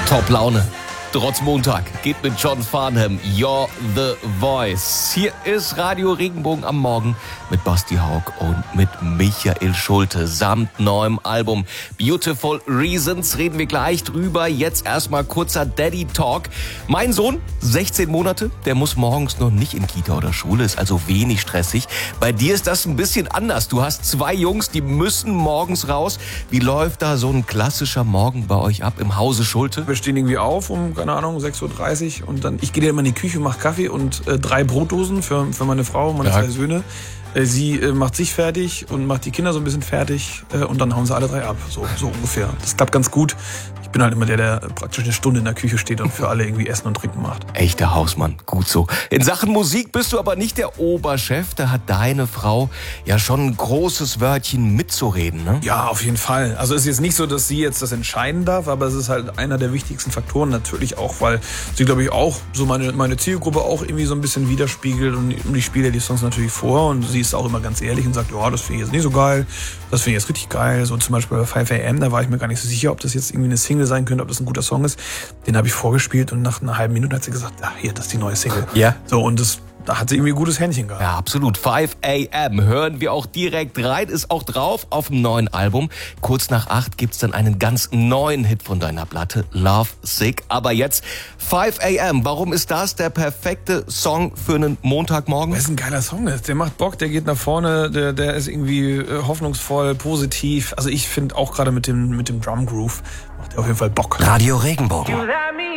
Top Laune. Trotz Montag geht mit John Farnham, You're the Voice. Hier ist Radio Regenbogen am Morgen mit Basti Haug und mit Michael Schulte samt neuem Album Beautiful Reasons. Reden wir gleich drüber. Jetzt erstmal kurzer Daddy Talk. Mein Sohn, 16 Monate, der muss morgens noch nicht in Kita oder Schule, ist also wenig stressig. Bei dir ist das ein bisschen anders. Du hast 2 Jungs, die müssen morgens raus. Wie läuft da so ein klassischer Morgen bei euch ab im Hause Schulte? Wir stehen irgendwie auf um, keine Ahnung, 6.30 Uhr und dann, ich gehe dann immer in die Küche, mache Kaffee und 3 Brotdosen für meine Frau und meine 2 Söhne. Sie macht sich fertig und macht die Kinder so ein bisschen fertig und dann hauen sie alle 3 ab, so ungefähr. Das klappt ganz gut. Ich bin halt immer der praktisch eine Stunde in der Küche steht und für alle irgendwie Essen und Trinken macht. Echter Hausmann, gut so. In Sachen Musik bist du aber nicht der Oberchef. Da hat deine Frau ja schon ein großes Wörtchen mitzureden, ne? Ja, auf jeden Fall. Also es ist jetzt nicht so, dass sie jetzt das entscheiden darf, aber es ist halt einer der wichtigsten Faktoren natürlich auch, weil sie, glaube ich, auch so meine Zielgruppe auch irgendwie so ein bisschen widerspiegelt und ich spiele die Songs natürlich vor und sie ist auch immer ganz ehrlich und sagt, ja, das finde ich jetzt nicht so geil, das finde ich jetzt richtig geil. So zum Beispiel bei 5 AM, da war ich mir gar nicht so sicher, ob das jetzt irgendwie eine Single sein könnte, ob das ein guter Song ist. Den habe ich vorgespielt und nach einer halben Minute hat sie gesagt, hier, das ist die neue Single. Ja. So, und da hat sie irgendwie ein gutes Händchen gehabt. Ja, absolut. 5 AM hören wir auch direkt rein, ist auch drauf auf dem neuen Album. Kurz nach 8 gibt's dann einen ganz neuen Hit von deiner Platte, Love Sick. Aber jetzt 5 AM, warum ist das der perfekte Song für einen Montagmorgen? Das ist ein geiler Song, der macht Bock, der geht nach vorne, der ist irgendwie hoffnungsvoll, positiv. Also ich finde auch gerade mit dem Drum Groove macht der auf jeden Fall Bock. Radio Regenbogen.